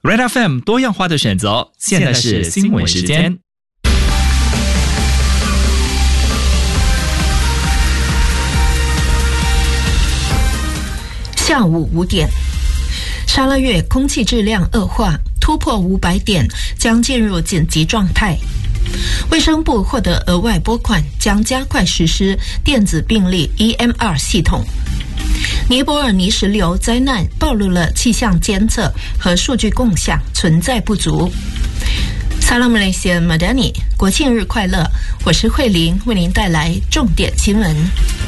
Red FM 多样化的选择，现在是新闻时间。 下午5点，沙拉越空气质量恶化，突破500点，将进入紧急状态。卫生部获得额外拨款，将加快实施电子病历 EMR 系统。尼泊尔泥石流灾难暴露了气象监测和数据共享存在不足。Salam Malaysia Madani， 国庆日快乐！我是慧玲，为您带来重点新闻。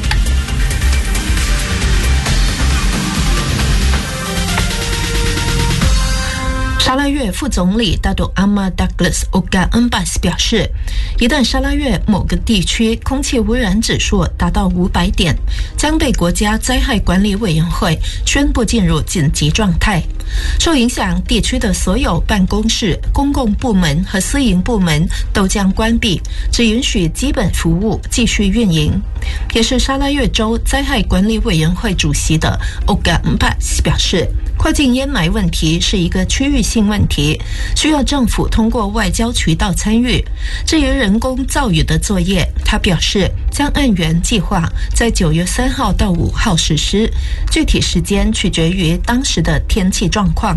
沙拉越副总理大都阿玛 Douglas Oga Embas 表示，一旦沙拉越某个地区空气污染指数达到500点，将被国家灾害管理委员会宣布进入紧急状态。受影响地区的所有办公室、公共部门和私营部门都将关闭，只允许基本服务继续运营。也是沙拉越州灾害管理委员会主席的 Oga Embas 表示，跨境烟霾问题是一个区域性问题，需要政府通过外交渠道参与。至于人工造雨的作业，他表示将按原计划在9月3号到5号实施，具体时间取决于当时的天气状况。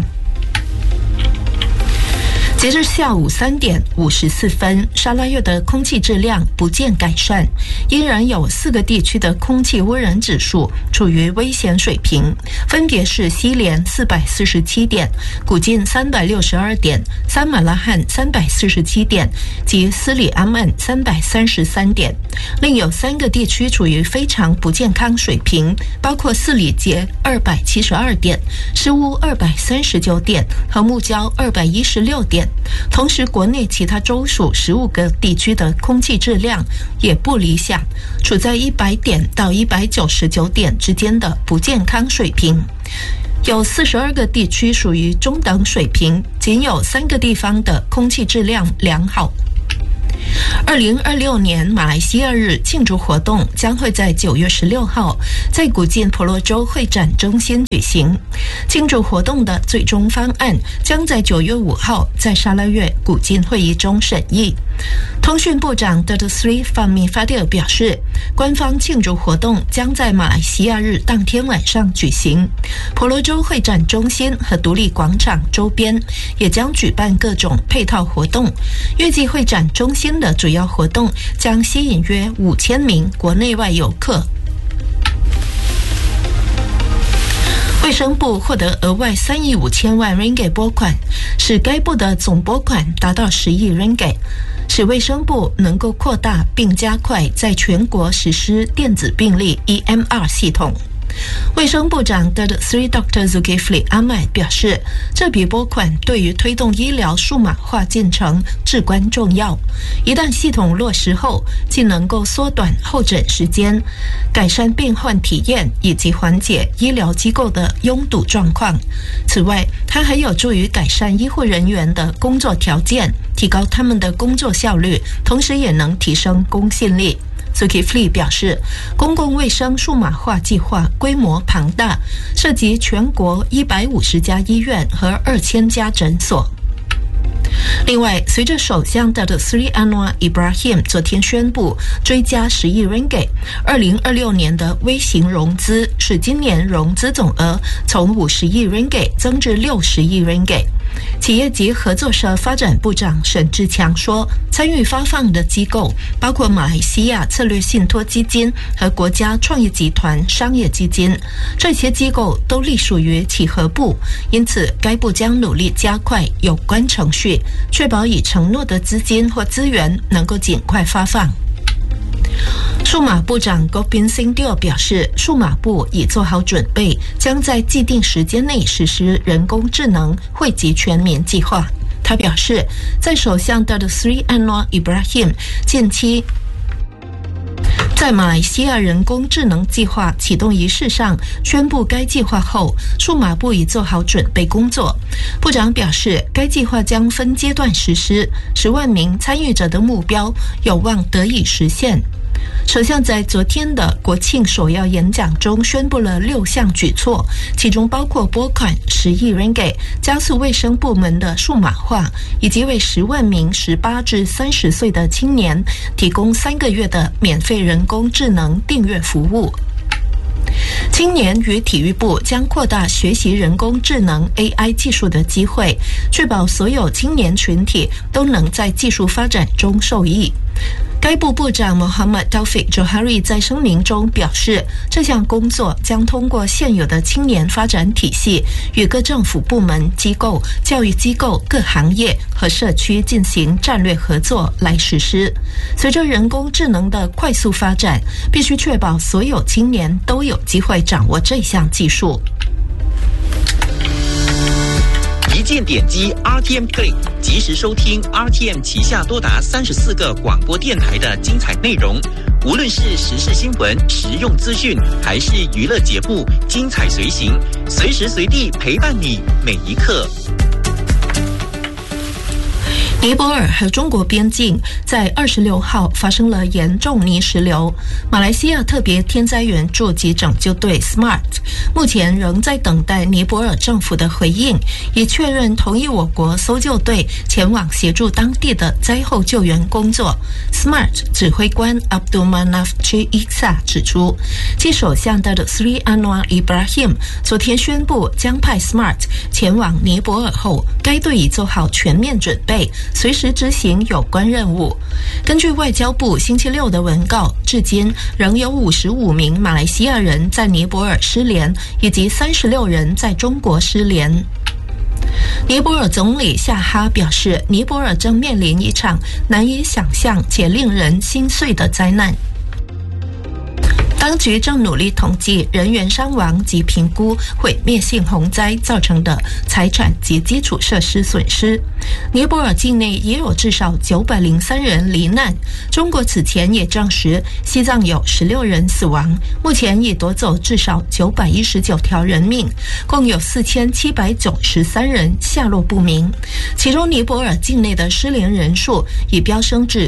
截至下午3点54分，沙拉越的空气质量不见改善，依然有4个地区的空气污染指数处于危险水平，分别是西连447点、古晋362点、三马拉罕347点及斯里阿曼333点。另有3个地区处于非常不健康水平，包括斯里杰272点、施乌239点和木焦216点。同时，国内其他州属15个地区的空气质量也不理想，处在100点到199点之间的不健康水平。有42个地区属于中等水平，仅有3个地方的空气质量良好。2026年马来西亚日庆祝活动将会在9月16号在古晋婆罗洲会展中心举行。庆祝活动的最终方案将在9月5号在沙拉越古晋会议中审议。通讯部长 Datuk Seri Fahmi Fadil 表示，官方庆祝活动将在马来西亚日当天晚上举行。婆罗洲会展中心和独立广场周边也将举办各种配套活动。预计会展中心的主要活动将吸引约5000名国内外游客。卫生部获得额外3亿5千万 ringgit 拨款，使该部的总拨款达到10亿 ringgit， 使卫生部能够扩大并加快在全国实施电子病历 EMR 系统。卫生部长 Sri Dr. Zulkifli Ahmad 表示，这笔拨款对于推动医疗数码化进程至关重要。一旦系统落实后，既能够缩短候诊时间，改善病患体验，以及缓解医疗机构的拥堵状况。此外，它还有助于改善医护人员的工作条件，提高他们的工作效率，同时也能提升公信力。Zulkifli 表示，公共卫生数码化计划规模庞大，涉及全国150家医院和2000家诊所。另外，随着首相的 Sri Anwar Ibrahim 昨天宣布追加10亿 ringgit， 2026年的微型融资使今年融资总额从50亿 ringgit 增至60亿 ringgit。企业及合作社发展部长沈志强说，参与发放的机构包括马来西亚策略信托基金和国家创业集团商业基金，这些机构都隶属于企核部，因此该部将努力加快有关程序，确保已承诺的资金或资源能够尽快发放。数码部长 Gopin Singh Deo 表示，数码部已做好准备，将在既定时间内实施人工智能惠及全民计划。他表示，在首相的 Sri Anwar Ibrahim 近期在马来西亚人工智能计划启动仪式上宣布该计划后，数码部已做好准备工作。部长表示，该计划将分阶段实施，10万名参与者的目标有望得以实现。 首相在昨天的国庆首要演讲中宣布了6项举措，其中包括拨款10亿 ringgit 加速卫生部门的数码化，以及为10万名18至30岁的青年提供3个月的免费人工智能订阅服务。青年与体育部将扩大学习人工智能 AI 技术的机会，确保所有青年群体都能在技术发展中受益。该部部长 Muhammad Taufik Johari 在声明中表示，这项工作将通过现有的青年发展体系，与各政府部门、机构、教育机构、各行业和社区进行战略合作来实施。随着人工智能的快速发展，必须确保所有青年都有机会掌握这项技术。 一键点击 RTM Play， 即时收听 RTM 旗下多达34个广播电台的精彩内容。无论是时事新闻、实用资讯，还是娱乐节目，精彩随行，随时随地陪伴你每一刻。 尼泊尔和中国边境在26号发生了严重泥石流。马来西亚特别天灾援助及拯救队 SMART 目前仍在等待尼泊尔政府的回应，以确认同意我国搜救队前往协助当地的灾后救援工作。SMART 指挥官 Abdul Manaf Isa 指出，继首相的 Sri Anwar Ibrahim 昨天宣布将派 SMART 前往尼泊尔后，该队已做好全面准备，随时执行有关任务。根据外交部星期六的文告，至今仍有55名马来西亚人在尼泊尔失联，以及36人在中国失联。尼泊尔总理夏哈表示，尼泊尔正面临一场难以想象且令人心碎的灾难。当局正努力统计人员伤亡及评估毁灭性洪灾造成的财产及基础设施损失。尼泊尔境内也有至少903人罹难。中国此前也证实西藏有16人死亡，目前已夺走至少919条人命，共有4793人下落不明。其中尼泊尔境内的失联人数已飙升至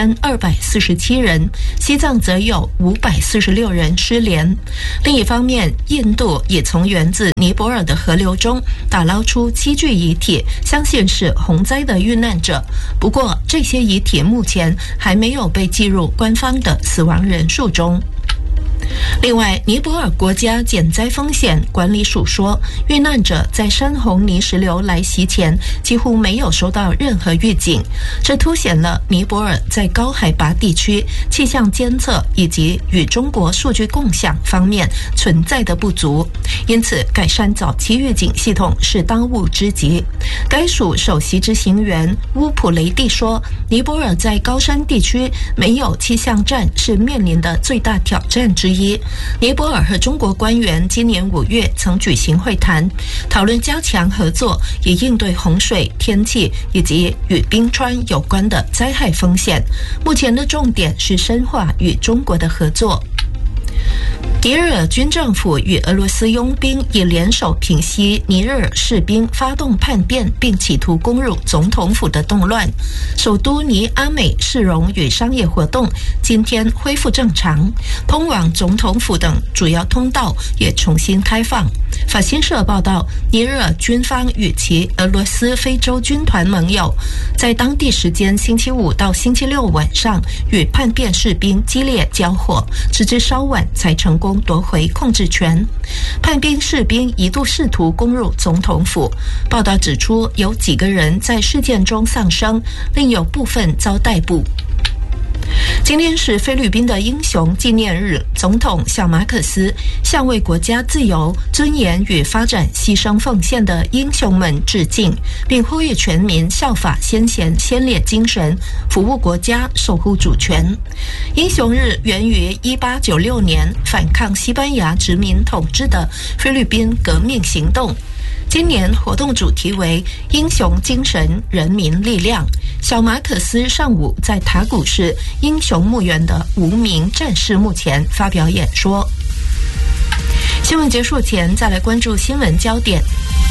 4247人，西藏则有546人失联。另一方面，印度也从源自尼泊尔的河流中打捞出7具遗体，相信是洪灾的遇难者。不过，这些遗体目前还没有被计入官方的死亡人数中。另外，尼泊尔国家减灾风险管理署说，遇难者在山洪泥石流来袭前几乎没有收到任何预警，这凸显了尼泊尔在高海拔地区气象监测以及与中国数据共享方面存在的不足，因此改善早期预警系统是当务之急。该署首席执行员乌普雷蒂说，尼泊尔在高山地区没有气象站是面临的最大挑战之一。尼泊尔和中国官员今年5月曾举行会谈，讨论加强合作，以应对洪水、天气以及与冰川有关的灾害风险。目前的重点是深化与中国的合作。尼日尔军政府与俄罗斯佣兵已联手平息尼日尔士兵发动叛变并企图攻入总统府的动乱。首都尼阿美市容与商业活动今天恢复正常，通往总统府等主要通道也重新开放。法新社报道，尼日尔军方与其俄罗斯非洲军团盟友在当地时间星期5到星期6晚上与叛变士兵激烈交火，直至稍晚才成功夺回控制权。叛变士兵一度试图攻入总统府，报道指出有几个人在事件中丧生，另有部分遭逮捕。今天是菲律宾的英雄纪念日，总统小马可斯向为国家自由、尊严与发展牺牲奉献的英雄们致敬，并呼吁全民效法先贤先烈精神，服务国家，守护主权。英雄日源于1896年反抗西班牙殖民统治的菲律宾革命行动。今年活动主题为英雄精神，人民力量。小马可斯上午在塔古市英雄墓园的无名战士墓前发表演说。新闻结束前，再来关注新闻焦点。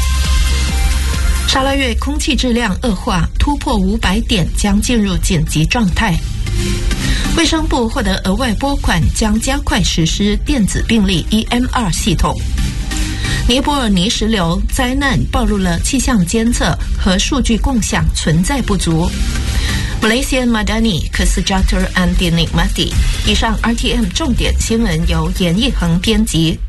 沙拉越空气质量恶化，突破500点，将进入紧急状态。 卫生部获得额外拨款，将加快实施电子病历 EMR 系统。尼泊尔泥石流灾难暴露了气象监测和数据共享存在不足。Malaysian Madani, Kesejahteraan Dinikmati。以上 RTM 重点新闻由严义恒编辑。